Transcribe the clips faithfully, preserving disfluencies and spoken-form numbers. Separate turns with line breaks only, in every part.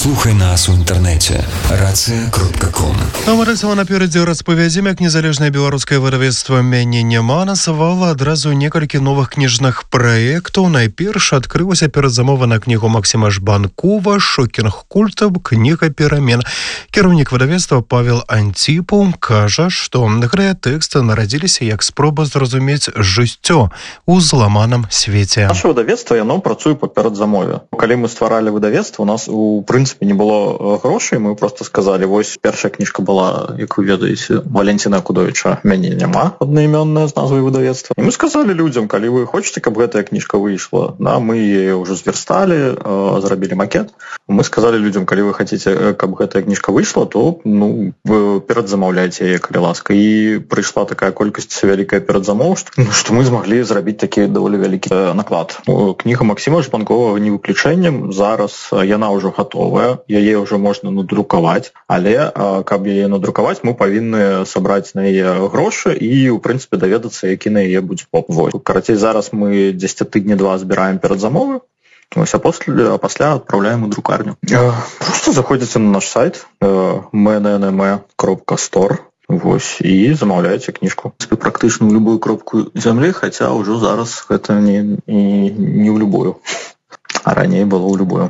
Слухай нас у інтэрнэце рацыя кропка ком.
Амарысава наперадзе распавядзем, як незалежнае беларускае выдавецтва «Мяне няма» насавала адразу некалькі новых кніжных праектаў. Найперш адкрылася перадзамова на кнігу Максіма Жбанкова «Шокінг культаў. Кніга перамен». Кіраўнік выдавецтва Павел Антіпаў кажа, што гэтыя тэксты нарадзіліся як спроба зразумець жыццё ў зламаным свеце.
Наше выдавецтва, яно працуе па перадзамове. Калі мы стваралі выдавецтва, у нас у прынцыпе не было грошай, мы просто сказалі, вось першая кніжка была, як вы ведаеце, Валентина Кудовіча «Мяне няма», аднаіменная з назвай выдавецтва. І мы сказалі людзям, калі вы хочаце, каб гэтая кніжка выйшла, да, мы яе ўжо зверсталі, э, зрабілі макет. Мы сказалі людзям, калі вы хацеце, каб гэтая кніжка выйшла, то ну, вы перадзамаўляйце яе, калі ласка. І прыйшла такая колькасць вялікая перадзамоў, што, ну, што мы змаглі зрабіць такі даволі вялікі э, наклад. Кніга Максіма Жбанкова не выключэннем, зараз яна ўжо гатовая. Яе ўжо можна надрукаваць, але каб яе надрукаваць, мы павінны сабраць на яе грошы і, у прынцыпе, даведацца, які на яе будзе поп. Карацей, зараз мы дзесьці тыдні два збіраем перадзамовы, а пасля адпраўляем у друкарню. Просто заходзіце на наш сайт эм эн эн эм кропка стор вось, і замаўляеце кніжку. Практычна ў любую кропку зямлі, хаця ўжо зараз гэта не, не, не ў любую, а раней было ў любую.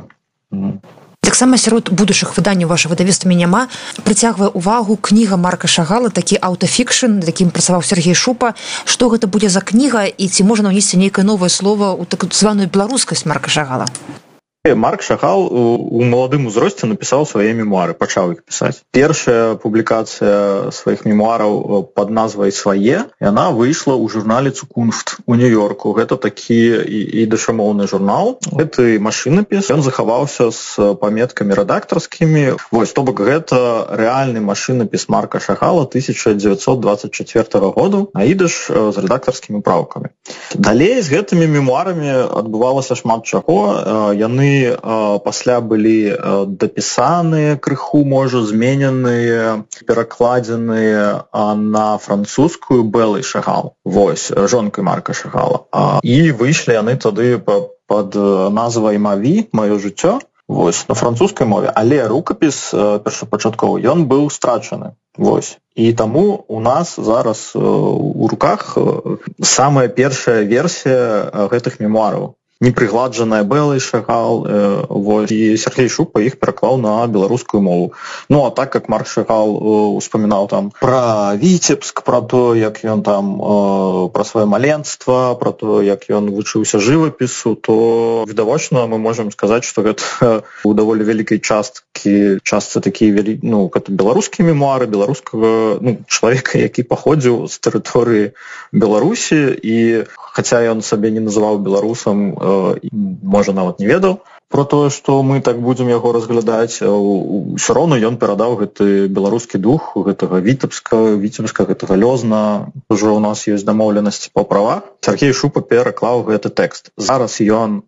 Таксама сярод будучых выданняў ваша выдавецтва «Няма» прыцягвае ўвагу кніга Марка Шагала, такі аўтафікшн, над якім працаваў Сергей Шупа. Што гэта будзе за кніга і ці можна ўнесці нейкае новае слова ў так званую беларускасць Марка Шагала?
Марк Шагал у маладым узросце напісаў свае мемуары, пачаў іх пісаць. Першая публікацыя сваіх мемуараў пад назвай «Свае», яна выйшла ў журнале «Цукунфт» у Нью-Йорку. Гэта такі ідышамоўны журнал. Гэты машынапіс, ён захаваўся з паметкамі рэдактарскімі. Вось, то бок гэта рэальны машынапіс Марка Шагала тысяча дзевяцьсот дваццаць чацвёртага году на ідыш з рэдактарскімі праўкамі. Далей з гэтымі мемуарамі адбывалася шмат чаго. Яны пасля былі дапісаныя крыху, можа, змененыя, перакладзеныя на французскую Бэлай Шагал, вось, жонкай Марка Шагала. І выйшлі яны тады пад назвай «Маві», «Маё жыццё», вось, на французскай мове, але рукапіс першапачатковы, ён быў страчаны. Вось. І таму у нас зараз у руках самая першая версія гэтых мемуараў. Непрыгладжаная Бэлай Шагал, э, вот, і Сергей Шупа іх пераклаў на беларускую мову. Ну, а так как Марк Шагал э, успамінаў там пра Віцебск, пра то, як ён там э, пра сваё маленства, пра то, як ён вучыўся жывапісу, то відавочна мы можам сказаць, што гэта у даволі вялікай часткі частцы такія вялі... ну, гэта беларускія мемуары беларускага ну, чалавека, які паходзіў з тэрыторыі Беларусі, і хаця ён сабе не называў беларусам, можа, нават не ведаў про тое, што мы так будзем яго разглядаць, усё роўна ён перадаў гэты беларускі дух гэтага Віцебска, Віцебска, гэтага Лёзна. Ужо ў нас ёсць дамоўленасці па правах. Сергей Шупа пераклаў гэты тэкст. Зараз ён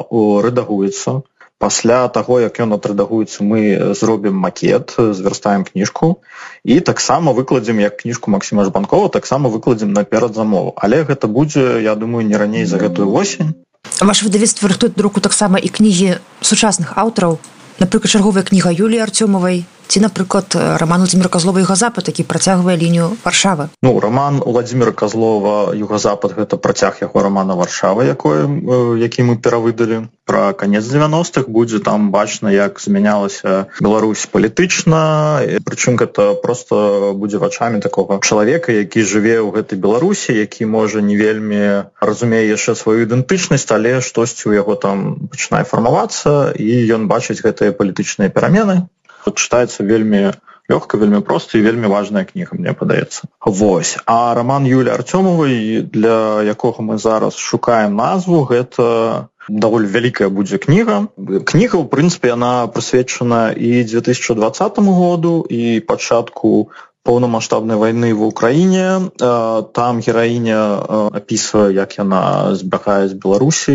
рэдагуецца. Пасля таго, як ён адрэдагуецца, мы зробім макет, зверстаем кніжку і таксама выкладзем, як кніжку Максіма Жбанкова, таксама выкладзем на перадзамову. Але гэта будзе, я думаю, не раней за гэтую восень.
Ваше выдавецтва рыхтуе друку таксама і кнігі сучасных аўтараў, напрыклад, чарговая кніга Юліі Артёмавай, ці, напрыклад, раман Владзіміра Казлова «Югазапад», які працягвае лінію Варшавы.
Ну, раман Владзіміра Казлова «Югазапад» гэта працяг яго рамана «Варшава», якое, які мы перавыдалі. Пра канец дзевяностых будзе там бачна, як змянялася Беларусь палітычна, прычым гэта проста будзе вачамі такога чалавека, які жыве ў гэтай Беларусі, які, можа, не вельмі разумее яшчэ сваю ідэнтычнасць, але штосьці ў яго там пачынае фармавацца, і ён бачыць гэтыя палітычныя перамены. Чытаецца вельмі лёгка, вельмі проста і вельмі важная кніга, мне падаецца. Вось. А раман Юліі Артёмавай, для якога мы зараз шукаем назву, гэта даволі вялікая будзе кніга. Кніга, у прынцыпе, яна прысвечана і дзве тысячы дваццатаму году, і пачатку поўнамаштабнай вайны ва ўкраіне. Там гераіня апісвае, як яна збягае з Беларусі,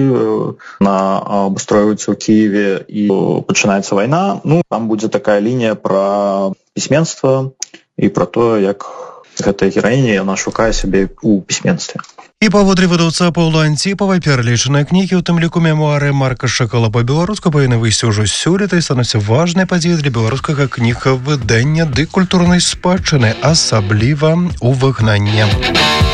на абустройваецца ў Кіеве і пачынаецца вайна. Ну, там будзе такая лінія пра пісьменства і пра тое, як гэтая гераіня, яна шукае сябе у пісьменстве.
І паводле выдаўца Паўла Антіпава, пералічаныя кнігі, у тым ліку мемуары Марка Шакала па-беларуску, павінны выйсці ўжо сёлета і стануць важнай падзеяй для беларускага кнігавыдання ды культурнай спадчыны, асабліва ў выгнанні.